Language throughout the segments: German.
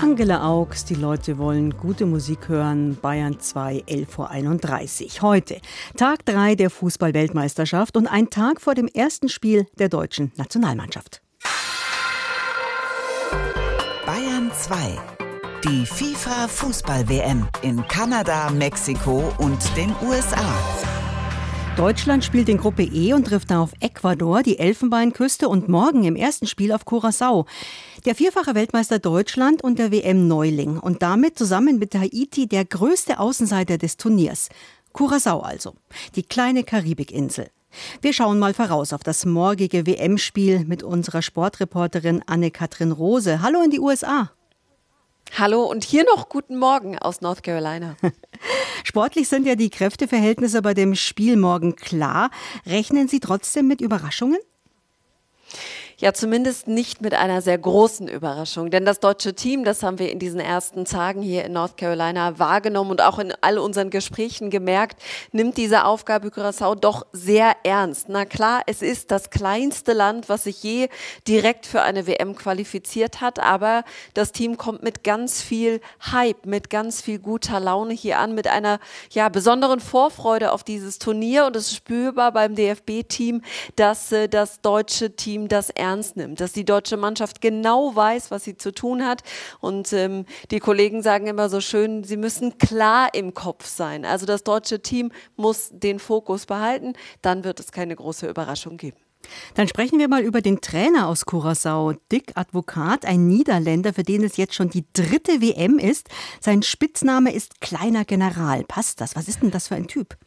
Angela Augs, die Leute wollen gute Musik hören. Bayern 2, 11:31 Uhr. Heute Tag 3 der Fußball-Weltmeisterschaft und ein Tag vor dem ersten Spiel der deutschen Nationalmannschaft. Bayern 2. Die FIFA-Fußball-WM in Kanada, Mexiko und den USA. Deutschland spielt in Gruppe E und trifft auf Ecuador, die Elfenbeinküste und morgen im ersten Spiel auf Curaçao. Der vierfache Weltmeister Deutschland und der WM-Neuling und damit zusammen mit Haiti der größte Außenseiter des Turniers. Curaçao also, die kleine Karibikinsel. Wir schauen mal voraus auf das morgige WM-Spiel mit unserer Sportreporterin Anne-Kathrin Rose. Hallo in die USA. Hallo und hier noch guten Morgen aus North Carolina. Sportlich sind ja die Kräfteverhältnisse bei dem Spiel morgen klar. Rechnen Sie trotzdem mit Überraschungen? Ja, zumindest nicht mit einer sehr großen Überraschung. Denn das deutsche Team, das haben wir in diesen ersten Tagen hier in North Carolina wahrgenommen und auch in all unseren Gesprächen gemerkt, nimmt diese Aufgabe Curaçao doch sehr ernst. Na klar, es ist das kleinste Land, was sich je direkt für eine WM qualifiziert hat. Aber das Team kommt mit ganz viel Hype, mit ganz viel guter Laune hier an, mit einer besonderen Vorfreude auf dieses Turnier. Und es ist spürbar beim DFB-Team, dass das deutsche Team das ernst nimmt, dass die deutsche Mannschaft genau weiß, was sie zu tun hat. Und die Kollegen sagen immer so schön, sie müssen klar im Kopf sein. Also das deutsche Team muss den Fokus behalten, dann wird es keine große Überraschung geben. Dann sprechen wir mal über den Trainer aus Curaçao, Dick Advocaat, ein Niederländer, für den es jetzt schon die 3. WM ist. Sein Spitzname ist Kleiner General. Passt das? Was ist denn das für ein Typ?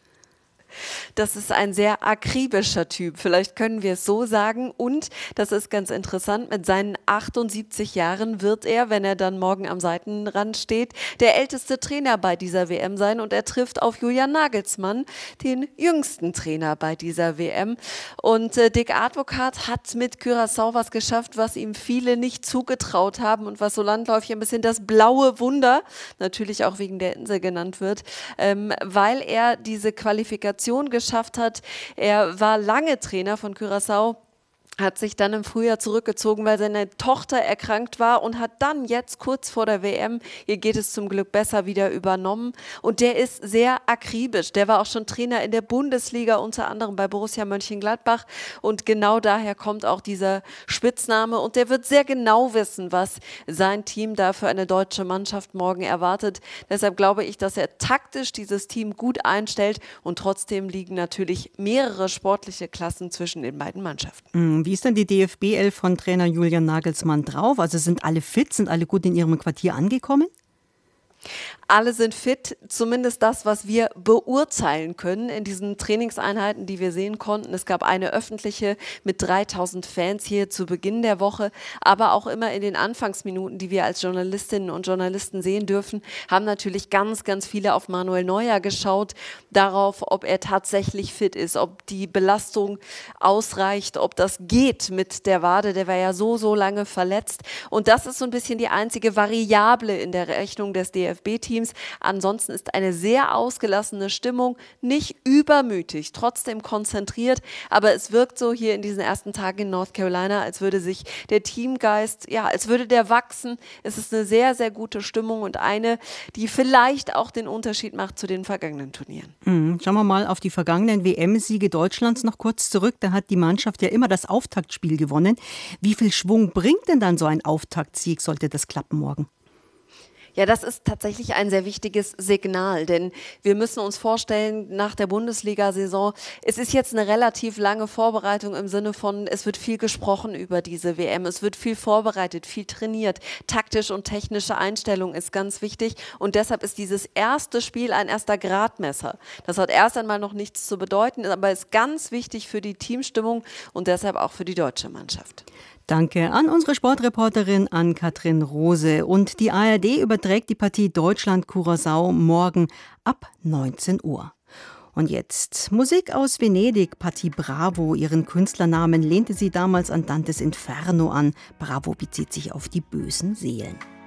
Das ist ein sehr akribischer Typ, vielleicht können wir es so sagen. Und das ist ganz interessant, mit seinen 78 Jahren wird er, wenn er dann morgen am Seitenrand steht, der älteste Trainer bei dieser WM sein. Und er trifft auf Julian Nagelsmann, den jüngsten Trainer bei dieser WM. Und Dick Advocaat hat mit Curaçao was geschafft, was ihm viele nicht zugetraut haben und was so landläufig ein bisschen das blaue Wunder, natürlich auch wegen der Insel genannt wird, weil er diese Qualifikation geschafft hat. Er war lange Trainer von Curaçao, hat sich dann im Frühjahr zurückgezogen, weil seine Tochter erkrankt war und hat dann jetzt kurz vor der WM, ihr geht es zum Glück besser, wieder übernommen. Und der ist sehr akribisch. Der war auch schon Trainer in der Bundesliga, unter anderem bei Borussia Mönchengladbach. Und genau daher kommt auch dieser Spitzname. Und der wird sehr genau wissen, was sein Team da für eine deutsche Mannschaft morgen erwartet. Deshalb glaube ich, dass er taktisch dieses Team gut einstellt. Und trotzdem liegen natürlich mehrere sportliche Klassen zwischen den beiden Mannschaften. Wie ist denn die DFB-11 von Trainer Julian Nagelsmann drauf? Also sind alle fit, sind alle gut in ihrem Quartier angekommen? Alle sind fit, zumindest das, was wir beurteilen können in diesen Trainingseinheiten, die wir sehen konnten. Es gab eine öffentliche mit 3000 Fans hier zu Beginn der Woche, aber auch immer in den Anfangsminuten, die wir als Journalistinnen und Journalisten sehen dürfen, haben natürlich ganz, ganz viele auf Manuel Neuer geschaut, darauf, ob er tatsächlich fit ist, ob die Belastung ausreicht, ob das geht mit der Wade, der war ja so lange verletzt. Und das ist so ein bisschen die einzige Variable in der Rechnung des DFB-Teams. Ansonsten ist eine sehr ausgelassene Stimmung, nicht übermütig, trotzdem konzentriert, aber es wirkt so hier in diesen ersten Tagen in North Carolina, als würde sich der Teamgeist, als würde der wachsen. Es ist eine sehr, sehr gute Stimmung und eine, die vielleicht auch den Unterschied macht zu den vergangenen Turnieren. Schauen wir mal auf die vergangenen WM-Siege Deutschlands noch kurz zurück. Da hat die Mannschaft ja immer das Auftaktspiel gewonnen. Wie viel Schwung bringt denn dann so ein Auftaktsieg, sollte das klappen morgen? Ja, das ist tatsächlich ein sehr wichtiges Signal, denn wir müssen uns vorstellen, nach der Bundesliga-Saison, es ist jetzt eine relativ lange Vorbereitung im Sinne von, es wird viel gesprochen über diese WM, es wird viel vorbereitet, viel trainiert, taktisch und technische Einstellung ist ganz wichtig und deshalb ist dieses erste Spiel ein erster Gradmesser. Das hat erst einmal noch nichts zu bedeuten, aber ist ganz wichtig für die Teamstimmung und deshalb auch für die deutsche Mannschaft. Danke an unsere Sportreporterin Anne-Kathrin Rose. Und die ARD überträgt die Partie Deutschland-Curaçao morgen ab 19 Uhr. Und jetzt Musik aus Venedig, Patti Bravo. Ihren Künstlernamen lehnte sie damals an Dantes Inferno an. Bravo bezieht sich auf die bösen Seelen.